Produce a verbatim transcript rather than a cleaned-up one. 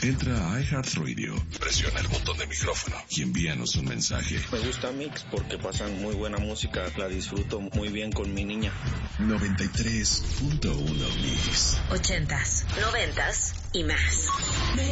Entra a iHeartRadio, presiona el botón de micrófono y envíanos un mensaje. Me gusta Mix porque pasan muy buena música, la disfruto muy bien con mi niña. noventa y tres punto uno Mix. Ochentas, noventas y más.